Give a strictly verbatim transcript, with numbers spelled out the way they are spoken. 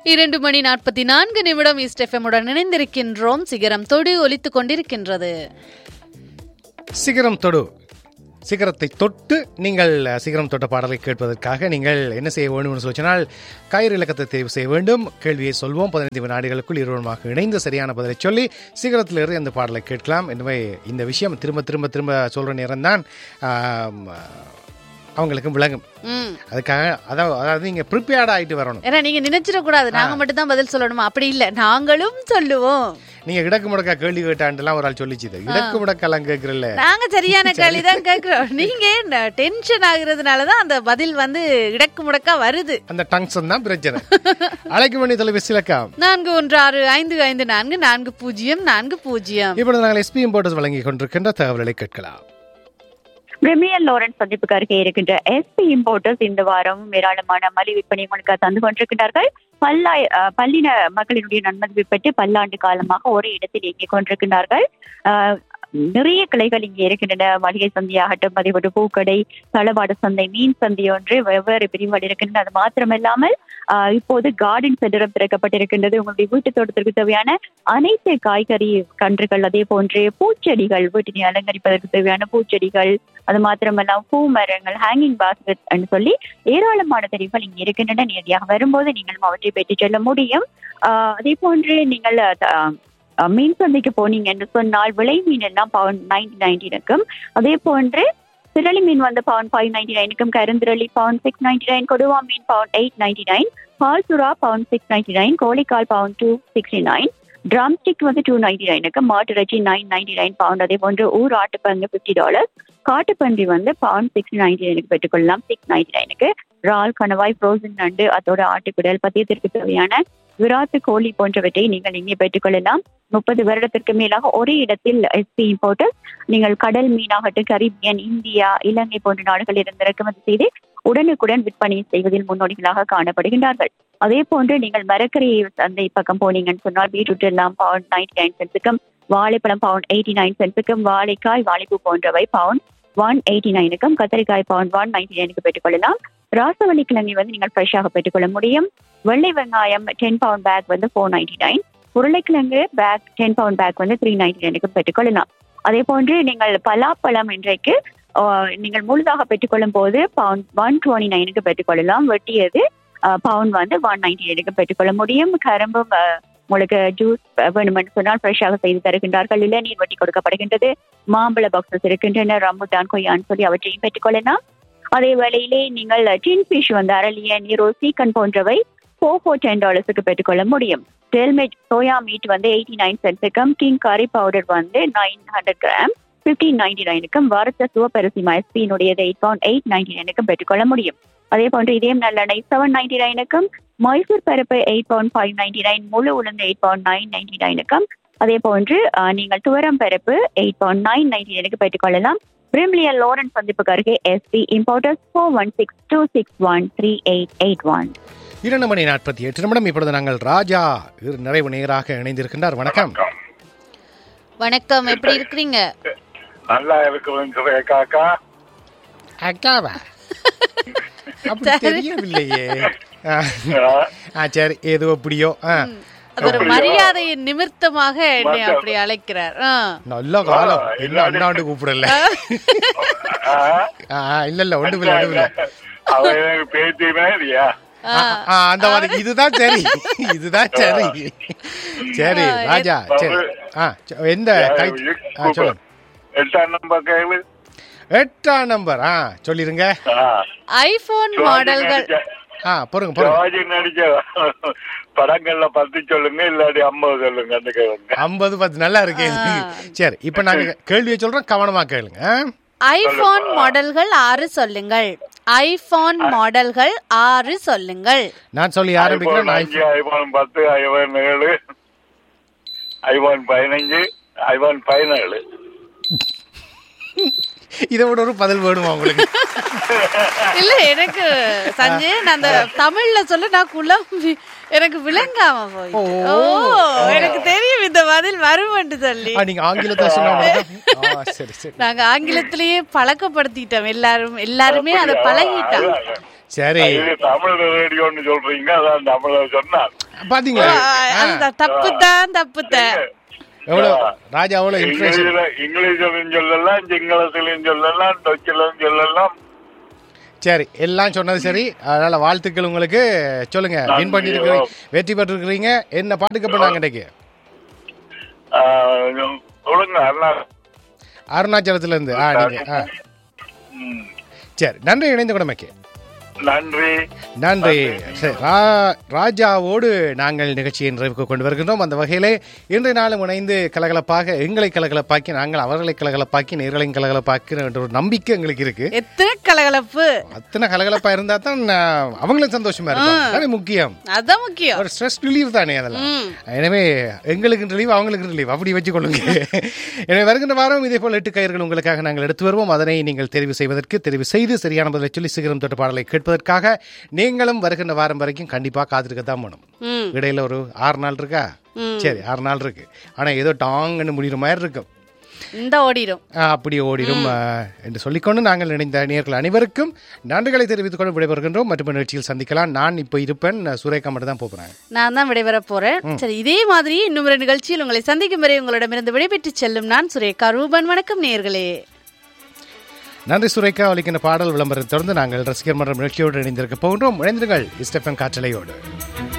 இரண்டு மணி நாற்பத்தி நான்கு நிமிடம் ஈஸ்ட் எஃப்எம் உடன் இணைந்திருக்கின்றோம். சிகரம் தொடு ஒலித்துக் கொண்டிருக்கின்றது. சிகரம் தொடு சிகரத்தை தொட்டு நீங்கள் சிகரம் தொட்ட பாடலை கேட்பதற்காக நீங்கள் என்ன செய்ய வேண்டும் என்று சொன்னால் கயிறு இலக்கத்தை தேர்வு செய்ய வேண்டும். கேள்வியை சொல்வோம். பதினைந்து வினாடிகளுக்குள் இருவருமாக இணைந்து சரியான பதிலை சொல்லி சிகரத்தில் இருந்து அந்த பாடலை கேட்கலாம். எனவே இந்த விஷயம் திரும்ப திரும்ப திரும்ப சொல்ற நேரம் தான் அவங்களுக்கு விளங்கும். அதுக்காக அதாவது அதாவது நீங்க ப்ரிப்பேர்ட் ஆயிட்டு வரணும். ஏன்னா நீங்க நினைச்சிடக்கூடாது நாங்க மட்டும் தான் பதில் சொல்லணுமா, அப்படி இல்ல, நாங்களும் சொல்லுவோம். நீங்க இடக்கு முடக்கா கேள்வி கேட்டாண்டுலாம் ஒரு ஆள் சொல்லிச்சுது. இடக்கு முடக்கெல்லாம் கேட்கறல, நாங்க சரியான கேள்வி தான் கேட்கிறோம். நீங்க டென்ஷன் ஆகுறதுனாலதான் அந்த பதில் வந்து இடக்கு முடக்கா வருது. அந்த டங்ஷன் தான் பிரச்சனை. அழைக்க வேண்டிய தொலைபேசி இலக்கம் நான்கு ஒன்று ஆறு ஐந்து ஐந்து நான்கு நான்கு பூஜ்ஜியம் நான்கு பூஜ்ஜியம். இப்பொழுது நாங்கள் எஸ்பி இம்போர்ட்டர்ஸ் வழங்கி கொண்டிருக்கின்ற தகவல்களை கேட்கலாம். பிரீமியர் லாரன்ஸ் சந்திப்புக்கு அருகே இருக்கின்ற எஸ்பி இம்போர்ட்டர்ஸ் இந்த வாரம் ஏராளமான மலிவு விற்பனை உங்களுக்கு தந்து கொண்டிருக்கிறார்கள். பல்லாய் பல்லின மக்களினுடைய நன்மதிப்பு பெற்று பல்லாண்டு காலமாக ஒரே இடத்தில் இயங்கிக் கொண்டிருக்கிறார்கள். நிறைய கிளைகள் இங்கே இருக்கின்றன. மளிகை சந்தையாகட்டும், அதேபோன்று பூக்கடை, தளவாட சந்தை, மீன் சந்தை ஒன்று வெவ்வேறு பிரிவுகள் இருக்கின்றன. அது மாத்திரமில்லாமல் ஆஹ் இப்போது கார்டன் சென்டரும் திறக்கப்பட்டிருக்கின்றது. உங்களுடைய வீட்டு தோட்டத்திற்கு தேவையான அனைத்து காய்கறி கன்றுகள், அதே போன்று பூச்செடிகள், வீட்டினை அலங்கரிப்பதற்கு தேவையான பூச்செடிகள், அது மாத்திரமல்லாம் பூ மரங்கள், ஹேங்கிங் பாஸ்கெட் என்று சொல்லி ஏராளமான தெரிவுகள் இங்கே இருக்கின்றன. நேரடியாக வரும்போது நீங்கள் அவற்றை பெற்றுச் செல்ல முடியும். ஆஹ் அதே போன்று நீங்கள் மீன் சந்தைக்கு போனீங்க என்று சொன்னால் விலை மீன் எல்லாம் பவுன் நைன்டி நைன்டீனுக்கும், அதே போன்று திரளி மீன் வந்து பவுன் ஃபைவ் நைன்டி நைனுக்கும், கருந்திரளி பவுன் சிக்ஸ் நைன்டி நைன், கொடுவா மீன் பவுன் எயிட் நைன்டி நைன், பால் சுறா பவுன் சிக்ஸ் நைன்டி நைன், கோழிக்கால் பவுன் two sixty nine, drum stick வந்து டூ நைன்டி நைனுக்கு, மாட்டு இறைச்சி நைன் நைன்டி நைன் பவுண்ட், அதே போன்று ஊர் ஆட்டுப்பங்கு பிப்டி டாலர், காட்டுப்பன்றி வந்து பவுன் சிக்ஸ் நைன்டி நைனுக்கு பெற்றுக்கொள்ளலாம். சிக்ஸ் நைன்டி நைனுக்கு இறால், கணவாய், ஃப்ரோசன் நண்டு, அதோட ஆட்டுக்குடல், பத்தியத்திற்கு தேவையான விராத்து கோழி போன்றவற்றை நீங்கள் இங்கே பெற்றுக்கொள்ளலாம். முப்பது வருடத்திற்கு மேலாக ஒரே இடத்தில் எஸ்பி இம்போர்ட்டர்ஸ் நீங்கள் கடல் மீனாகட்டும், கரீபியன், இந்தியா, இலங்கை போன்ற நாடுகளில் இருந்து இறக்குமதி செய்து உடனுக்குடன் விற்பனை செய்வதில் முன்னோடிகளாக காணப்படுகின்றார்கள். அதே போன்று நீங்கள் மரக்கறி சந்தை பக்கம் போனீங்கன்னு சொன்னால் பீட்ரூட் எல்லாம் பவுண்ட் நைன்டி நைன் சென்ஸுக்கும், வாழைப்பழம் பவுண்ட் எயிட்டி நைன் சென்ஸுக்கும், வாழைக்காய், வாழைப்பூ போன்றவை பவுண்ட் ஒன் எயிட்டி நைனுக்கும், கத்தரிக்காய் பவுண்ட் ஒன் நைன்டி நைனுக்கு பெற்றுக்கொள்ளலாம். ராசவள்ளி கிழங்கை வந்து நீங்கள் ஃப்ரெஷ்ஷாக பெற்றுக்கொள்ள முடியும். வெள்ளை வெங்காயம் டென் பவுண்ட் பேக் வந்து ஃபோர் நைன்டி நைன், உருளைக்கிழங்கு பேக் டென் பவுண்ட் பேக் வந்து த்ரீ நைன்டி நைனுக்கு பெற்றுக்கொள்ளலாம். அதே போன்று நீங்கள் பலாப்பழம் இன்றைக்கு நீங்கள் முழுதாக பெற்றுக்கொள்ளும் போது பவுண்ட் ஒன் டுவெண்ட்டி நைனுக்கு பெற்றுக்கொள்ளலாம். வெட்டியது பவுண்ட் வந்து ஒன் நைன்டி நைனுக்கு பெற்றுக்கொள்ள முடியும். கரும்பும் உங்களுக்கு ஜூஸ் வேணுமென்று சொன்னால் ஃப்ரெஷ்ஷாக செய்து தருகின்றார்கள். இளநீர் வெட்டி கொடுக்கப்படுகின்றது. மாம்பழ பாக்ஸஸ் இருக்கின்றன. ரம்புட்டான், கொய்யான்னு சொல்லி அவற்றையும் பெற்றுக்கொள்ளலாம். அதே வேளையிலே நீங்கள் டின் ஃபிஷ் வந்து அரளிய, நீரோ, சீக்கன் போன்றவை ஃபோர் ஃபோர் டென் டாலர்ஸுக்கு பெற்றுக்கொள்ள முடியும். டெல்மேட் சோயா மீட் வந்து எயிட்டி நைன் சென்ஸுக்கும், கிங் கறி பவுடர் வந்து nine hundred gram fifteen ninety நைனுக்கும், வாரத்த சிவப்பரிசி மைஸ்பியினுடையது eight bound eight ninety நைனுக்கும் பெற்றுக்கொள்ள முடியும். அதே போன்று இதயம் நல்லெண்ணெய் செவன் நைன்டி நைனுக்கும், மைசூர் பருப்பு eight bound five ninety nine, முழு உளுந்து எயிட் பவுண்ட் நைன் நைன்டி நைனுக்கும், அதே போன்று நீங்கள் துவரம் பருப்பு எயிட் பவுண்ட் நைன் நைன்டி நைனுக்கு பெற்றுக்கொள்ளலாம். பிரிமியர் லாரன்ஸ் சந்திப்புக்கு அருகே SP importers four one six two six one three eight eight one. இரண்டு மணி நாற்பத்தி எட்டு நிமிடம். இப்பொழுது நாங்கள் ராஜா நிறைவு நேராக இணைந்திருக்கின்றார். வணக்கம். வணக்கம், எப்படி இருக்கிறீங்க? நல்லா இருக்கு காக்கா. அக்காவா? அப்படி தெரியவில்லையே. சரி, ஏதோ அப்படியோ. ஒரு மரியாதையின் நிமித்தமாக என்னை அப்படி அழைக்கிறார். நல்ல காலம். என்ன அண்ணாண்டு கூப்பிடல? இல்ல இல்ல ஒன்று இல்ல ஒன்று இல்ல பேச்சுமே இல்லையா? அந்த மாதிரி இதுதான் சரி, இதுதான் சரி. சரி ராஜா, சரி. எந்த சொல்லுங்க. எட்டாம் நம்பர் கேள்வி. எட்டாம் நம்பர் ஆ சொல்லிருங்க. ஐபோன் மாடல்கள். ஆ பொறுங்க பொறுங்க. நடிச்ச படங்கள்ல பத்து சொல்லுங்க, இல்லாட்டி ஐம்பது சொல்லுங்க. அந்த கேளுங்க. ஐம்பது பத்து நல்லா இருக்கு. சரி, இப்ப நாங்க கேள்வியை சொல்றோம், கவனமா கேளுங்க. ஐபோன் மாடல்கள் ஆறு சொல்லுங்கள். ஐபோன் மாடல்கள் ஆறு சொல்லுங்கள். நான் சொல்லி ஆரம்பிக்கிறேன். ஐபோன் பத்து, ஐபோன் ஏழு, ஐபோன் பதினஞ்சு, ஐபோன் பதினேழு. இதை விட ஒரு பதில் வேணுமா உங்களுக்கு? இல்ல, எனக்கு சஞ்சய் நான் அந்த தமிழ்ல சொல்ல நான் குழம்பி எனக்கு விளங்காம போய். ஓ, எனக்கு தெரியும் இந்த பதில் வருமென்று சொல்லி. நீங்க ஆங்கிலத்தை சொன்னா சரி சரி. நாங்க ஆங்கிலத்திலேயே பழக்கப்படுத்திட்டோம். எல்லாரும் எல்லாருமே அதை பழகிட்டாங்க. சரி, தமிழ் ரேடியோன்னு சொல்றீங்க, அதான் தமிழ சொன்னா. பாத்தீங்களா அந்த தப்பு தான் தப்பு தான் எவ்வளவு ராஜா எவ்வளவு இம்ப்ரெஷன். இங்கிலீஷ்லயும் சொல்லலாம், சிங்களத்திலையும் சொல்லலாம், டச்சிலும் சொல்லலாம். சரி, எல்லாம் சொன்னது சரி. அதனால வாழ்த்துக்கள் உங்களுக்கு. சொல்லுங்க, வின் பண்ணி இருக்கிறீங்க, வெற்றி பெற்று இருக்கிறீங்க. என்ன பாட்டுக்கு பண்ணாங்க இன்னைக்கு? அருணாச்சலத்துல இருந்து. ஆ நீங்க சரி, நன்றி இணைந்த குடமைக்கு. நன்றி நன்றி. ராஜாவோடு நாங்கள் நிகழ்ச்சியை நிறைவுக்கு கொண்டு வருகின்றோம். அந்த வகையிலே இன்றைய நாளும் இணைந்து கலகலப்பாக எங்களை கலகலப்பாக்கி நாங்கள் அவர்களை கலகலப்பாக்கி நேர்களையும் கலகலப்பாக்கி என்ற ஒரு நம்பிக்கை எங்களுக்கு இருக்கு. எத்தனை கலகலப்பு, அத்தனை கலகலப்பா இருந்தா தான் அவங்களும் சந்தோஷமா இருக்கும். முக்கியம், அதான் முக்கியம். ஒரு ஸ்ட்ரெஸ் ரிலீவ் தானே அதெல்லாம். எனவே எங்களுக்கு ரிலீவ், அவங்களுக்கு ரிலீவ், அப்படி வச்சு கொள்ளுங்க. எனவே வருகின்ற வாரம் இதே போல் எட்டு கயிறுகள் உங்களுக்காக நாங்கள் எடுத்து வருவோம். அதனை நீங்கள் தெரிவு செய்வதற்கு தெரிவு செய்து சரியான பதிலை சொல்லி சிகரம் தொட்ட பாடலை கேட்பதற்காக நீங்களும் வருகின்ற வாரம் வரைக்கும் கண்டிப்பா காத்திருக்க தான் வேணும். இடையில ஒரு ஆறு நாள் இருக்கா? சரி, ஆறு நாள் இருக்கு. ஆனா ஏதோ டாங்கன்னு முடிகிற மாதிரி இருக்கும். இந்த ஓடிடும், அப்படி ஓடிடும் என்று சொல்லிக்கொண்டு நாங்கள் இணைந்த நேயர்கள் அனைவருக்கும் நன்றிகளை தெரிவித்துக் கொண்டு விடைபெறுகின்றோம். மற்றும் நிகழ்ச்சியில் சந்திக்கலாம். நான் இப்ப இருப்பேன், சுரேகா மட்டும் தான் போறேன். நான் தான் விடைபெற போறேன். சரி, இதே மாதிரி இன்னும் ஒரு நிகழ்ச்சியில் உங்களை சந்திக்கும் வரை உங்களிடமிருந்து விடைபெற்று செல்லும் நான் சுரேகா ரூபன். வணக்கம் நேயர்களே. நன்றி சுரேகா. ஒலிக்கின்ற பாடல் விளம்பரத்தை தொடர்ந்து நாங்கள் ரசிகர் மன்றம் நிகழ்ச்சியோடு இணைந்திருக்க போகின்றோம். இணைந்திருங்கள் ஸ்டெஃபன் காற்றலையோடு.